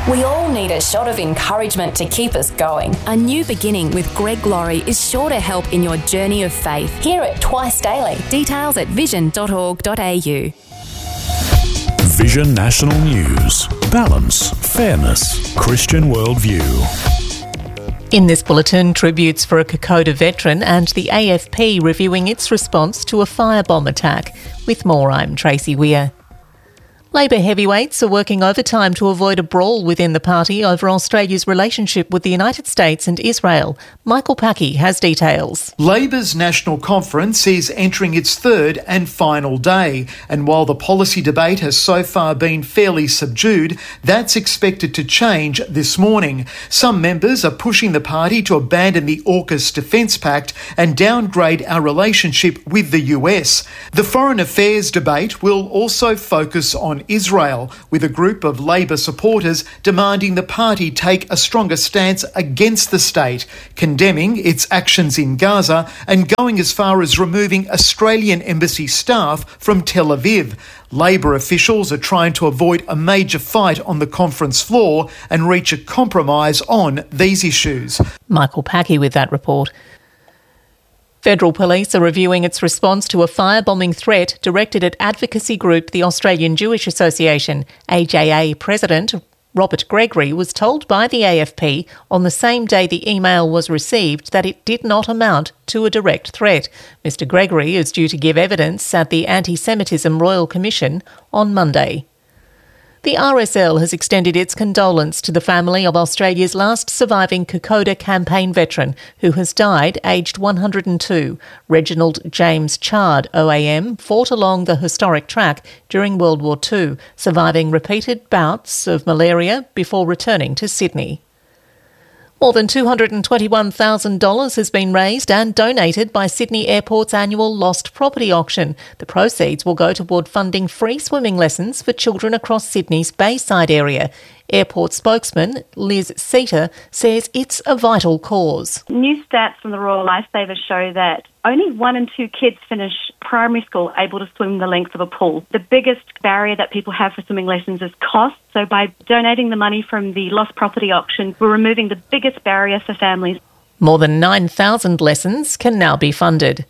We all need a shot of encouragement to keep us going. A New Beginning with Greg Laurie is sure to help in your journey of faith. Hear it twice daily. Details at vision.org.au. Vision National News. Balance, fairness, Christian worldview. In this bulletin, tributes for a Kokoda veteran and the AFP reviewing its response to a firebomb attack. With more, I'm Tracy Weir. Labor heavyweights are working overtime to avoid a brawl within the party over Australia's relationship with the United States and Israel. Michael Packey has details. Labor's National Conference is entering its third and final day, and while the policy debate has so far been fairly subdued, that's expected to change this morning. Some members are pushing the party to abandon the AUKUS Defence Pact and downgrade our relationship with the US. The foreign affairs debate will also focus on Israel, with a group of Labor supporters demanding the party take a stronger stance against the state, condemning its actions in Gaza and going as far as removing Australian embassy staff from Tel Aviv. Labor officials are trying to avoid a major fight on the conference floor and reach a compromise on these issues. Michael Packey with that report. Federal Police are reviewing its response to a firebombing threat directed at advocacy group the Australian Jewish Association. AJA President Robert Gregory was told by the AFP on the same day the email was received that it did not amount to a direct threat. Mr Gregory is due to give evidence at the Anti-Semitism Royal Commission on Monday. The RSL has extended its condolence to the family of Australia's last surviving Kokoda campaign veteran who has died aged 102. Reginald James Chard, OAM, fought along the historic track during World War II, surviving repeated bouts of malaria before returning to Sydney. More than $221,000 has been raised and donated by Sydney Airport's annual Lost Property Auction. The proceeds will go toward funding free swimming lessons for children across Sydney's Bayside area. Airport spokesman Liz Seater says it's a vital cause. New stats from the Royal Lifesavers show that only 1 in 2 kids finish primary school able to swim the length of a pool. The biggest barrier that people have for swimming lessons is cost. So by donating the money from the Lost Property Auction, we're removing the biggest barrier for families. More than 9,000 lessons can now be funded.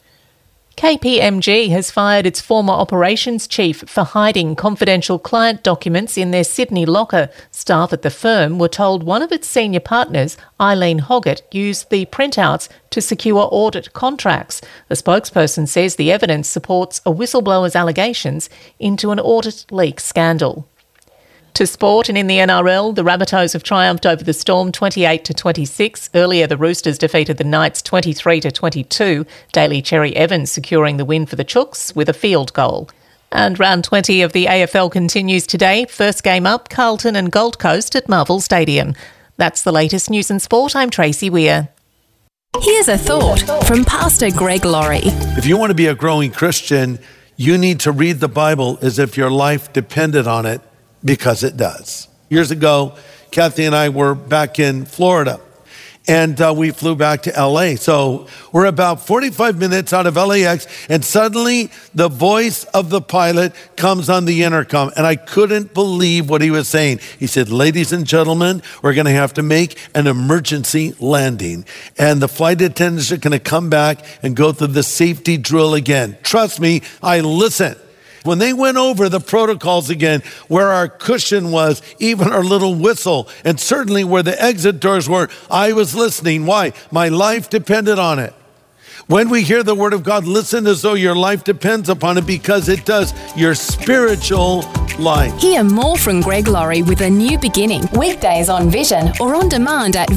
KPMG has fired its former operations chief for hiding confidential client documents in their Sydney locker. Staff at the firm were told one of its senior partners, Eileen Hoggett, used the printouts to secure audit contracts. The spokesperson says the evidence supports a whistleblower's allegations into an audit leak scandal. To sport, and in the NRL, the Rabbitohs have triumphed over the Storm 28-26. Earlier, the Roosters defeated the Knights 23-22. Daly Cherry Evans securing the win for the Chooks with a field goal. And round 20 of the AFL continues today. First game up, Carlton and Gold Coast at Marvel Stadium. That's the latest news and sport. I'm Tracy Weir. Here's a thought from Pastor Greg Laurie. If you want to be a growing Christian, you need to read the Bible as if your life depended on it, because it does. Years ago, Kathy and I were back in Florida, and we flew back to LA. So we're about 45 minutes out of LAX, and suddenly the voice of the pilot comes on the intercom, and I couldn't believe what he was saying. He said, "Ladies and gentlemen, we're going to have to make an emergency landing, and the flight attendants are going to come back and go through the safety drill again." Trust me, I listened. When they went over the protocols again, where our cushion was, even our little whistle, and certainly where the exit doors were, I was listening. Why? My life depended on it. When we hear the word of God, listen as though your life depends upon it, because it does. Your spiritual life. Hear more from Greg Laurie with A New Beginning. Weekdays on Vision. Or on demand at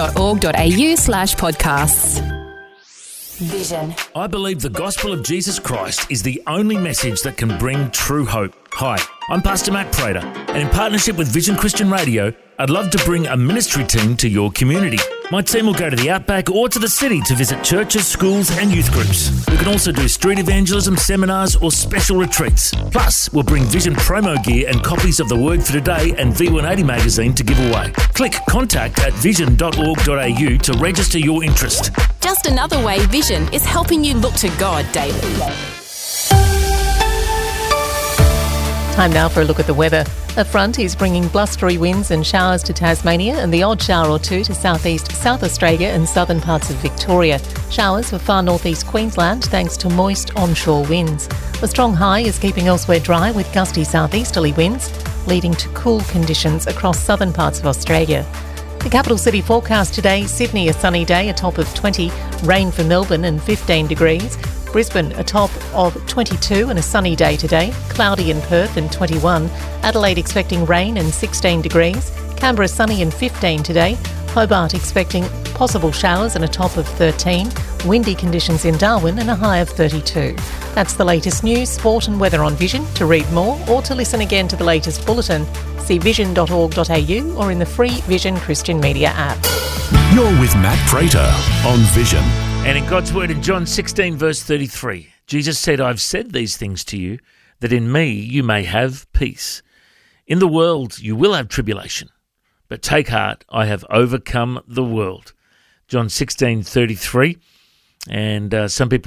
vision.org.au/podcasts. Vision. I believe the gospel of Jesus Christ is the only message that can bring true hope. Hi, I'm Pastor Matt Prater, and in partnership with Vision Christian Radio, I'd love to bring a ministry team to your community. My team will go to the outback or to the city to visit churches, schools and youth groups. We can also do street evangelism, seminars or special retreats. Plus, we'll bring Vision promo gear and copies of the Word for Today and V180 magazine to give away. Click contact at vision.org.au to register your interest. Just another way Vision is helping you look to God daily. Time now for a look at the weather. A front is bringing blustery winds and showers to Tasmania and the odd shower or two to southeast South Australia and southern parts of Victoria. Showers for far northeast Queensland thanks to moist onshore winds. The strong high is keeping elsewhere dry with gusty southeasterly winds, leading to cool conditions across southern parts of Australia. The capital city forecast today: Sydney a sunny day, a top of 20, rain for Melbourne and 15 degrees. Brisbane a top of 22 and a sunny day today, cloudy in Perth and 21. Adelaide expecting rain and 16 degrees. Canberra sunny and 15 today. Hobart expecting possible showers and a top of 13. Windy conditions in Darwin and a high of 32. That's the latest news, sport and weather on Vision. To read more or to listen again to the latest bulletin, see vision.org.au or in the free Vision Christian Media app. You're with Matt Prater on Vision. And in God's word in John 16 verse 33, Jesus said, "I've said these things to you, that in me you may have peace. In the world you will have tribulation, but take heart, I have overcome the world." John 16:33, and some people